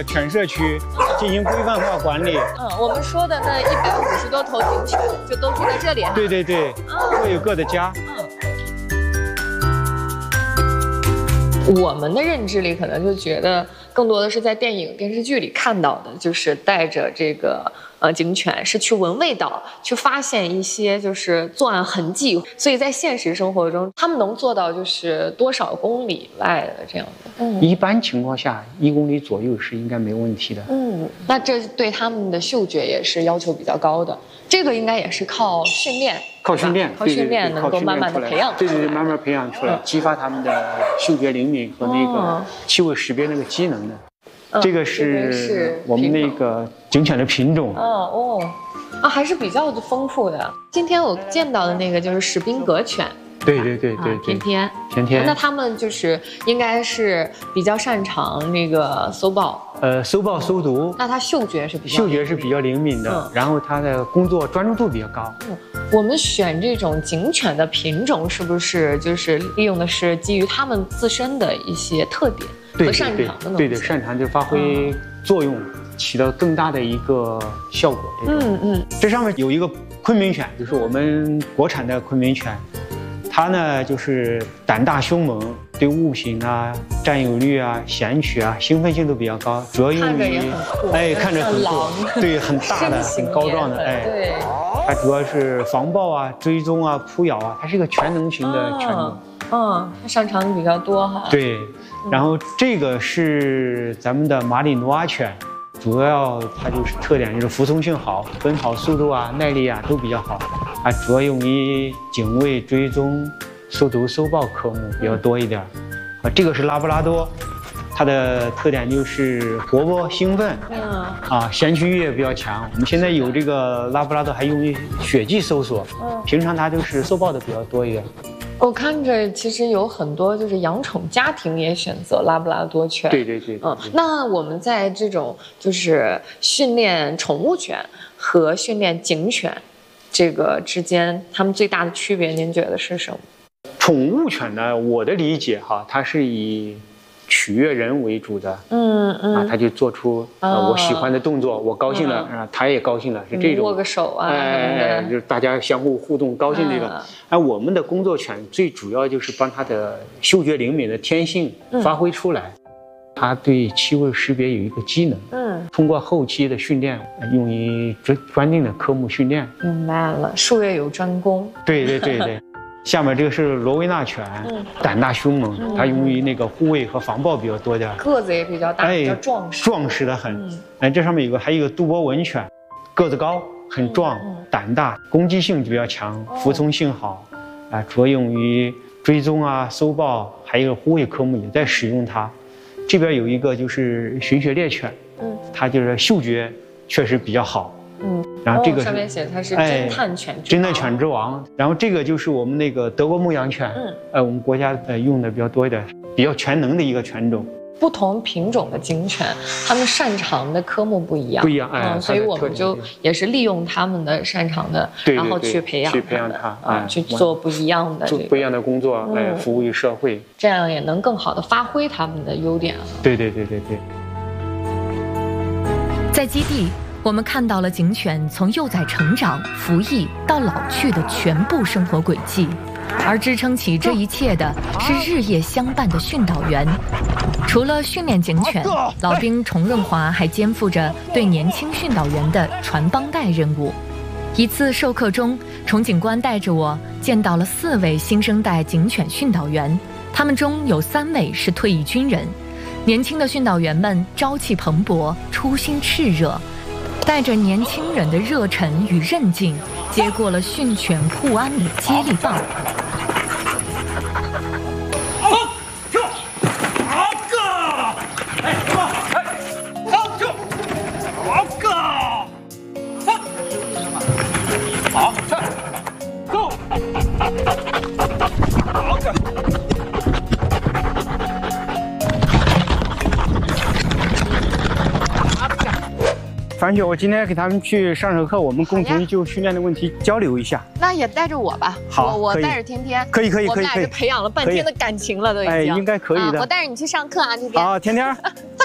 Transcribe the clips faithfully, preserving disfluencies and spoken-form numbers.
犬舍区进行规范化管理。 嗯，我们说的那一百五十多头警犬就都住在这里。 对对对，各有各的家。 我们的认知里可能就觉得更多的是在电影、电视剧里看到的，就是带着这个呃警犬是去闻味道，去发现一些就是作案痕迹。所以在现实生活中，他们能做到就是多少公里外的这样的？嗯， 一般情况下，一公里左右是应该没问题的。 嗯，那这对他们的嗅觉也是要求比较高的。这个应该也是靠训练。 靠训练， 靠训练能够慢慢的培养， 对对对，慢慢培养出来，激发他们的嗅觉灵敏和那个气味识别那个机能的。这个是我们那个警犬的品种。 哦哦，啊，还是比较丰富的。今天我见到的那个就是士宾格犬。 对对对对， 天天天天。 那他们就是应该是比较擅长那个搜爆， 呃，搜爆搜毒。 那它嗅觉是比较嗅觉是比较灵敏的，然后它的工作专注度比较高。 嗯，我们选这种警犬的品种，是不是就是利用的是基于它们自身的一些特点和擅长的东西？ 对对，擅长就发挥作用，起到更大的一个效果。 嗯嗯， 这上面有一个昆明犬，就是我们国产的昆明犬。它呢，就是胆大凶猛，对物品啊、占有率啊、显取啊、兴奋性都比较高，主要用于哎，看着很酷，对，很大的、很高壮的，哎， 对。 它主要是防暴啊、追踪啊、扑咬啊，它是一个全能型的犬种。 嗯，它擅长的比较多哈。 对，然后这个是咱们的马里诺阿犬。主要它就是特点就是服从性好，奔跑速度啊、耐力啊都比较好，啊，主要用于警卫、追踪、搜毒、搜爆科目比较多一点。啊，这个是拉布拉多，它的特点就是活泼兴奋，嗯，啊，先驱欲也比较强。我们现在有这个拉布拉多还用于血迹搜索，嗯，平常它就是搜爆的比较多一点。 我看着其实有很多就是养宠家庭也选择拉布拉多犬。 对对 对, 对, 对。 嗯，那我们在这种就是训练宠物犬和训练警犬这个之间，它们最大的区别，您觉得是什么？ 宠物犬呢，我的理解哈，它是以取悦人为主的， 嗯嗯， 啊，他就做出呃我喜欢的动作，我高兴了，啊，他也高兴了，是这种握个手啊， 哎，就是大家相互互动，高兴这种。哎，我们的工作犬最主要就是帮它的嗅觉灵敏的天性发挥出来，它对气味识别有一个机能，嗯，通过后期的训练，用于专专定的科目训练。 明白了，术业有专攻。 对对对对。下面这个是罗威纳犬，嗯、胆大凶猛，嗯、它用于那个护卫和防暴比较多点， 个子也比较大，哎、比较壮实， 壮实的很。嗯、哎，这上面有个还有一个杜博文犬，个子高，很壮，嗯、胆大，攻击性比较强，哦、服从性好，啊，主要用于追踪啊、搜爆，还有护卫科目也在使用它。这边有一个就是寻血猎犬，嗯，它就是嗅觉确实比较好。嗯，然后这个、 哦、上面写它是侦探犬之王，侦探犬之王。然后这个就是我们那个德国牧羊犬，嗯，呃，我们国家呃用的比较多一点，比较全能的一个犬种。 不同品种的警犬，它们擅长的科目不一样， 不一样，哎， 嗯，所以我们就也是利用它们的擅长的， 对对对， 然后去培养去培养它， 啊，去做不一样的、这个、 做不一样的工作，来、嗯、服务于社会， 这样也能更好的发挥它们的优点啊。 对对对对对。 在基地，我们看到了警犬从幼崽成长、服役到老去的全部生活轨迹，而支撑起这一切的是日夜相伴的训导员。除了训练警犬，老兵崇润华还肩负着对年轻训导员的传帮带任务。一次授课中，崇警官带着我见到了四位新生代警犬训导员，他们中有三位是退役军人。年轻的训导员们朝气蓬勃，初心炽热，带着年轻人的热忱与韧劲，接过了训犬护安的接力棒。 樊姐，我今天给他们去上手课，我们共同就训练的问题交流一下。 那也带着我吧。 好， 我我带着天天。 可以可以可以。 我们俩是培养了半天的感情了，都已经。 哎，应该可以的。 我带着你去上课啊，天天。 好，天天。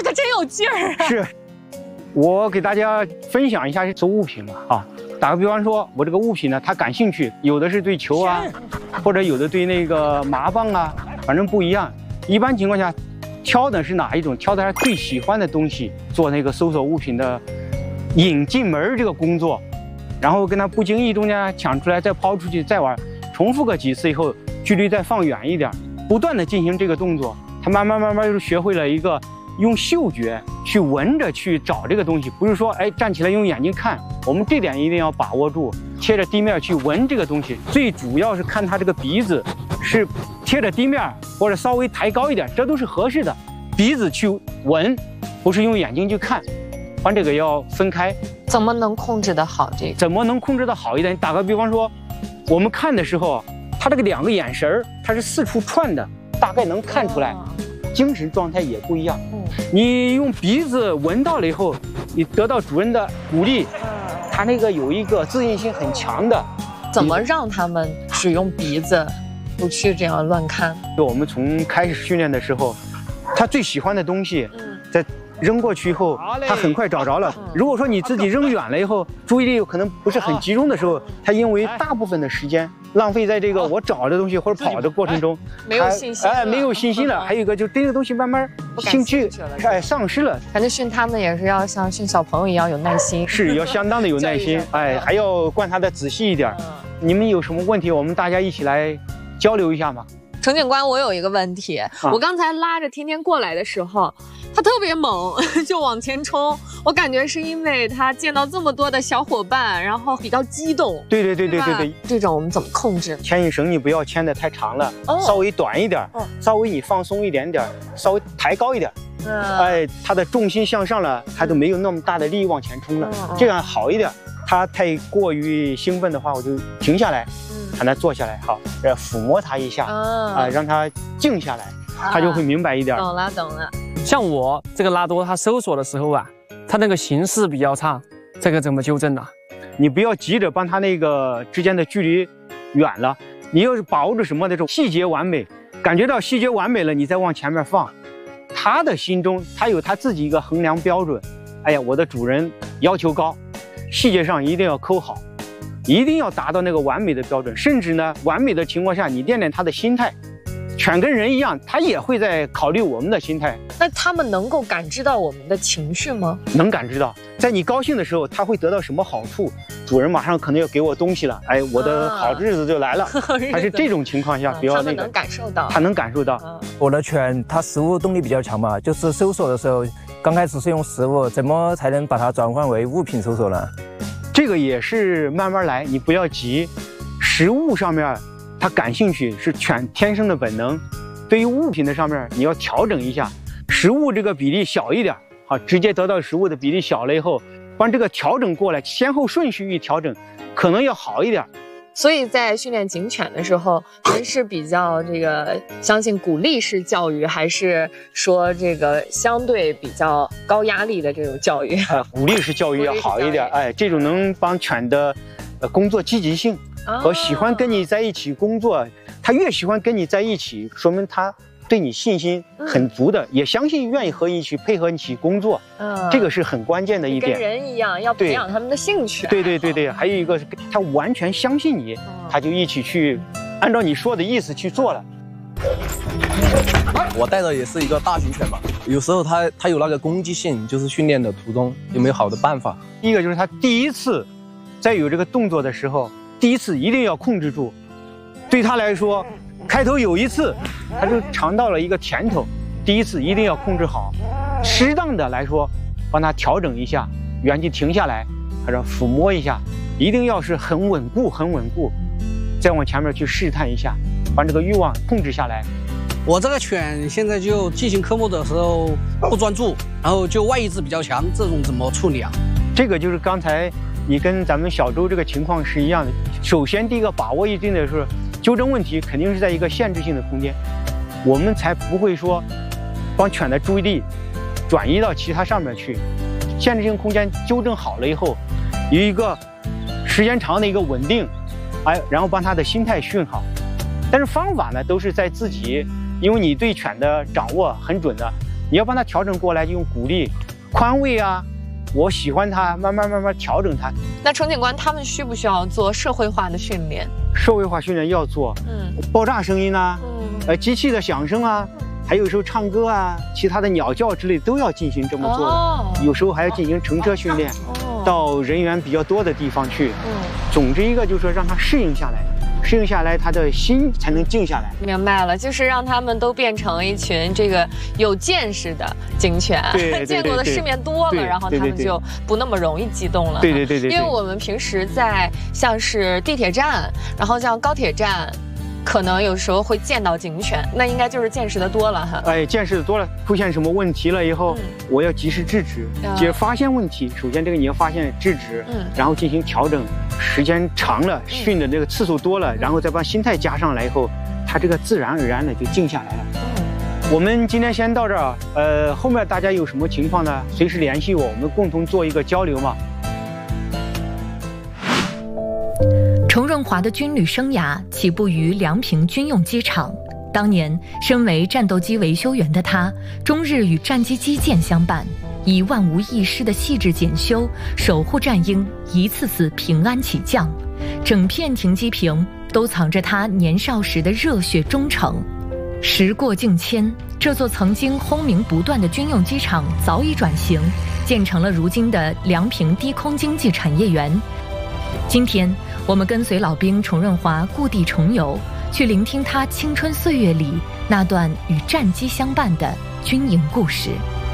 那可真有劲儿啊！ 是，我给大家分享一下这物品吧啊。打个比方说，我这个物品呢，它感兴趣，有的是对球啊，或者有的对那个麻棒啊，反正不一样。一般情况下，挑的是哪一种？挑的是最喜欢的东西，做那个搜索物品的引进门这个工作，然后跟他不经意中间抢出来，再抛出去，再玩，重复个几次以后，距离再放远一点，不断的进行这个动作，他慢慢慢慢就学会了一个用嗅觉去闻着去找这个东西，不是说哎站起来用眼睛看。我们这点一定要把握住，贴着地面去闻这个东西，最主要是看它这个鼻子是贴着地面或者稍微抬高一点，这都是合适的。鼻子去闻，不是用眼睛去看，把这个要分开。 怎么能控制得好这个？ 怎么能控制得好一点？打个比方说，我们看的时候，他这个两个眼神儿，它是四处串的，大概能看出来，精神状态也不一样。嗯，你用鼻子闻到了以后，你得到主人的鼓励。他那个有一个自信心很强的， 怎么让他们使用鼻子，不去这样乱看？ 就我们从开始训练的时候，他最喜欢的东西，在扔过去以后，他很快找着了。如果说你自己扔远了以后，注意力可能不是很集中的时候，他因为大部分的时间浪费在这个我找的东西或者跑的过程中， 没有信心， 哎，没有信心了。还有一个就对这个东西慢慢兴趣哎丧失了。 反正训他们也是要像训小朋友一样有耐心， 是要相当的有耐心，哎，还要观察的仔细一点。你们有什么问题，我们大家一起来交流一下嘛。 程警官，我有一个问题，啊、我刚才拉着天天过来的时候，他特别猛，就往前冲。我感觉是因为他见到这么多的小伙伴，然后比较激动。 对对对对对对， 这种我们怎么控制？ 牵引绳你不要牵得太长了，哦、稍微短一点，哦、稍微你放松一点点，稍微抬高一点。嗯，哎，他的重心向上了，他就没有那么大的力往前冲了，嗯、这样好一点。他太过于兴奋的话，我就停下来。让他坐下来，好，呃，抚摸他一下，啊、呃，让他静下来，啊、他就会明白一点。 懂了，懂了。 像我这个拉多，他搜索的时候啊，他那个形势比较差，这个怎么纠正呢？ 你不要急着帮他那个之间的距离远了，你要是把握住什么那种细节完美，感觉到细节完美了，你再往前面放。他的心中，他有他自己一个衡量标准。哎呀，我的主人要求高，细节上一定要抠好。一定要达到那个完美的标准，甚至呢，完美的情况下，你练练他的心态。犬跟人一样，他也会在考虑我们的心态。 那他们能够感知到我们的情绪吗？ 能感知到，在你高兴的时候，他会得到什么好处？主人马上可能要给我东西了，哎，我的好日子就来了。还是这种情况下，不要那个。他们能感受到， 他能感受到。 我的犬它食物动力比较强嘛，就是搜索的时候，刚开始是用食物，怎么才能把它转换为物品搜索呢？ 这个也是慢慢来，你不要急。食物上面，它感兴趣是犬天生的本能。对于物品的上面，你要调整一下，食物这个比例小一点，好，直接得到食物的比例小了以后，把这个调整过来，先后顺序一调整，可能要好一点。 所以在训练警犬的时候，您是比较这个相信鼓励式教育，还是说这个相对比较高压力的这种教育？ 呃，鼓励式教育要好一点，哎，这种能帮犬的呃工作积极性和喜欢跟你在一起工作，他越喜欢跟你在一起，说明他对你信心很足的，嗯、也相信愿意和你一起配合你一起工作，嗯，这个是很关键的一点。 跟人一样，要培养他们的兴趣。 对对对对，还有一个是他完全相信你，嗯、他就一起去按照你说的意思去做了。 我带的也是一个大型犬吧，有时候它它有那个攻击性，就是训练的途中有没有好的办法？ 第一个就是他第一次在有这个动作的时候，第一次一定要控制住，对他来说。开头有一次，他就尝到了一个甜头。第一次一定要控制好，适当的来说，帮他调整一下，原地停下来，或者抚摸一下，一定要是很稳固、很稳固，再往前面去试探一下，把这个欲望控制下来。 我这个犬现在就进行科目的时候不专注，然后就外意志比较强，这种怎么处理啊？ 这个就是刚才你跟咱们小周这个情况是一样的。首先，第一个把握一定的是。纠正问题肯定是在一个限制性的空间，我们才不会说帮犬的注意力转移到其他上面去。限制性空间纠正好了以后，有一个时间长的一个稳定，哎，然后帮它的心态训好。但是方法呢，都是在自己，因为你对犬的掌握很准的， 你要帮他调整过来，就用鼓励、宽慰啊，我喜欢他，慢慢慢慢调整他。 那程警官他们需不需要做社会化的训练？ 社会化训练要做，嗯，爆炸声音啊，嗯，呃，机器的响声啊，还有时候唱歌啊，其他的鸟叫之类都要进行这么做的。哦、有时候还要进行乘车训练，哦、到人员比较多的地方去。嗯，总之一个就是说让他适应下来。适应下来，他的心才能静下来。 明白了，就是让他们都变成一群这个有见识的警犬， 对， 见过的世面多了，然后他们就不那么容易激动了。 对对对对， 因为我们平时在像是地铁站，然后像高铁站，可能有时候会见到警犬，那应该就是见识的多了哈。 哎，见识的多了，出现什么问题了以后，嗯、我要及时制止，即发现问题。首先这个你要发现制止，嗯，然后进行调整。时间长了，训的这个次数多了，嗯、然后再把心态加上来以后，它这个自然而然的就静下来了。嗯，我们今天先到这儿，呃，后面大家有什么情况呢？随时联系我，我们共同做一个交流嘛。 程润华的军旅生涯起步于梁平军用机场。当年，身为战斗机维修员的他，终日与战机机件相伴，以万无一失的细致检修，守护战鹰一次次平安起降。整片停机坪都藏着他年少时的热血忠诚。时过境迁，这座曾经轰鸣不断的军用机场早已转型，建成了如今的梁平低空经济产业园。今天，我们跟随老兵程润华故地重游，去聆听他青春岁月里那段与战机相伴的军营故事。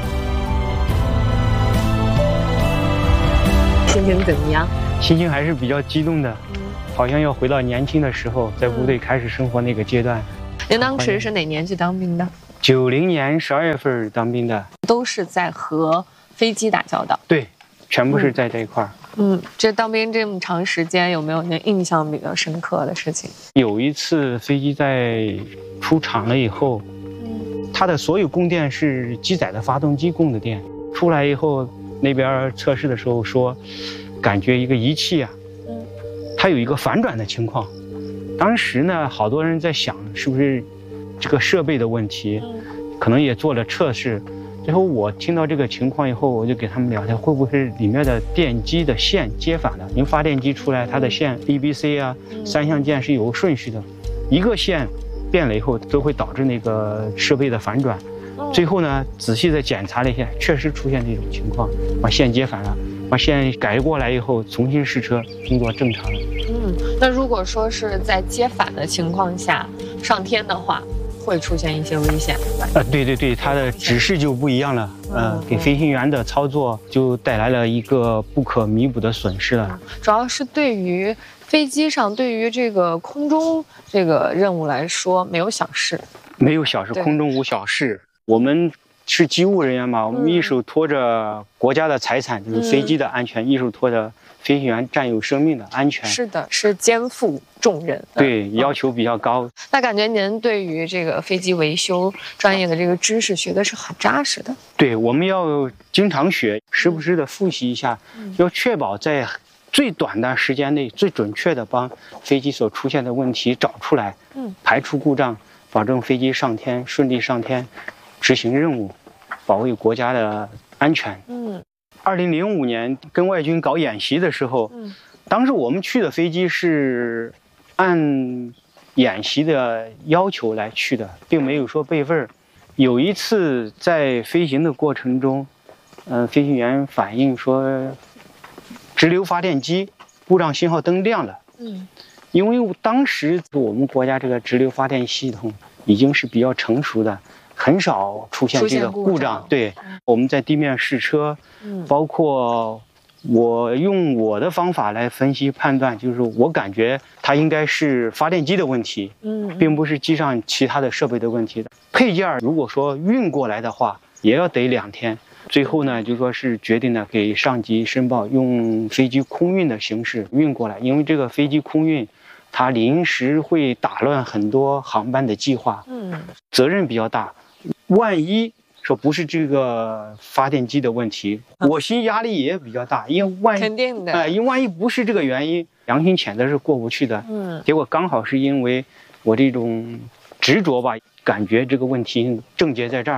心情怎么样？ 心情还是比较激动的，嗯，好像要回到年轻的时候，在部队开始生活那个阶段。 您当时是哪年去当兵的？ 九零年十二月份当兵的， 都是在和飞机打交道。 对，全部是在这一块儿。 嗯，这当兵这么长时间，有没有您印象比较深刻的事情？ 有一次飞机在出厂了以后，嗯，它的所有供电是机载的发动机供的电，出来以后那边测试的时候说，感觉一个仪器啊，嗯，它有一个反转的情况。当时呢，好多人在想是不是这个设备的问题，嗯，可能也做了测试。最后我听到这个情况以后，我就给他们聊天，会不会是里面的电机的线接反了？您发电机出来，它的线 A B C 啊，三相键是有个顺序的，一个线变了以后，都会导致那个设备的反转。最后呢，仔细的检查了一下，确实出现这种情况，把线接反了，把线改过来以后，重新试车，工作正常了。 嗯，那如果说是在接反的情况下上天的话，会出现一些危险。 呃，对对对，它的指示就不一样了，呃，给飞行员的操作就带来了一个不可弥补的损失了。 主要是对于飞机上，对于这个空中这个任务来说，没有小事， 没有小事，空中无小事。我们是机务人员嘛，我们一手托着国家的财产，就是飞机的安全，一手托着飞行员战友生命的安全。 是的，是肩负重任。 对，要求比较高。 那感觉您对于这个飞机维修专业的这个知识学的是很扎实的。 对，我们要经常学，时不时的复习一下，嗯，要确保在最短的时间内最准确的帮飞机所出现的问题找出来，嗯，排除故障，保证飞机上天顺利上天，执行任务，保卫国家的安全。嗯，二零零五年跟外军搞演习的时候，嗯，当时我们去的飞机是按演习的要求来去的，并没有说备份。有一次在飞行的过程中，嗯、呃，飞行员反映说，直流发电机故障信号灯亮了。嗯，因为当时我们国家这个直流发电系统已经是比较成熟的。很少出现这个故障，对，我们在地面试车，嗯，包括我用我的方法来分析判断，就是我感觉它应该是发电机的问题，嗯，并不是机上其他的设备的问题。配件如果说运过来的话，也要得两天。最后呢，就说是决定呢给上级申报，用飞机空运的形式运过来，因为这个飞机空运，它临时会打乱很多航班的计划，嗯，责任比较大。万一说不是这个发电机的问题，我心压力也比较大，因为万一肯定的， 哎、呃，因为万一不是这个原因，良心谴责是过不去的。嗯，结果刚好是因为我这种执着吧，感觉这个问题症结在这儿，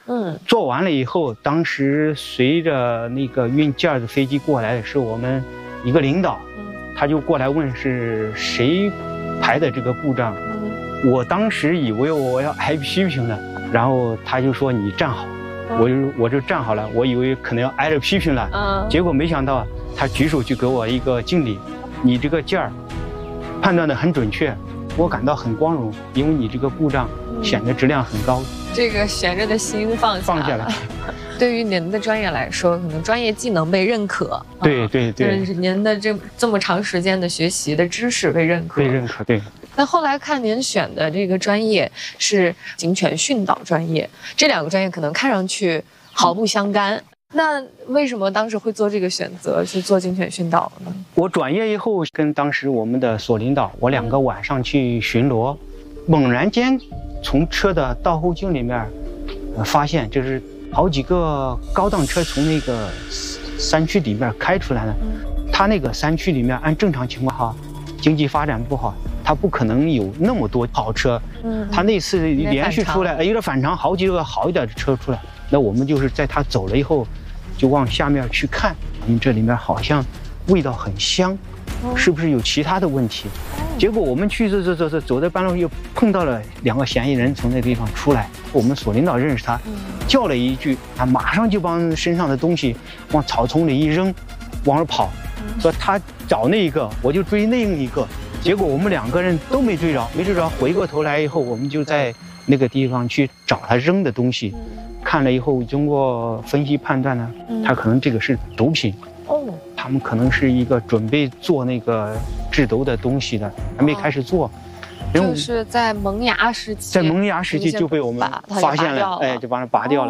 嗯， 做完了以后，当时随着那个运件的飞机过来的是我们一个领导， 嗯， 他就过来问是谁排的这个故障。 嗯， 我当时以为我要挨批评了，然后他就说你站好， 嗯、 我就我就站好了，我以为可能要挨着批评了， 嗯， 结果没想到他举手就给我一个敬礼，你这个件儿判断的很准确，我感到很光荣，因为你这个故障显得质量很高。 这个悬着的心放下放下来。 对于您的专业来说，可能专业技能被认可。 对对对。 就是您的这这么长时间的学习的知识被认可。 被认可，对。 那后来看您选的这个专业是警犬训导专业，这两个专业可能看上去毫不相干。那为什么当时会做这个选择，去做警犬训导呢？ 我转业以后，跟当时我们的所领导，我两个晚上去巡逻，猛然间从车的倒后镜里面，呃，发现就是好几个高档车从那个山区里面开出来了。他那个山区里面，按正常情况哈，经济发展不好，他不可能有那么多好车。嗯，他那次连续出来，有点反常，好几个好一点的车出来。那我们就是在他走了以后，就往下面去看，嗯，这里面好像味道很香，是不是有其他的问题？结果我们去走走走走，走在半路又碰到了两个嫌疑人从那地方出来，我们所领导认识他，叫了一句，他马上就把身上的东西往草丛里一扔，往那跑，说他找那一个，我就追那一个。结果我们两个人都没追着，没追着，回过头来以后，我们就在那个地方去找他扔的东西。看了以后，经过分析判断呢，他可能这个是毒品。哦，他们可能是一个准备做那个制毒的东西的，还没开始做。 就是在萌芽时期， 在萌芽时期就被我们发现了，哎，就把它拔掉了。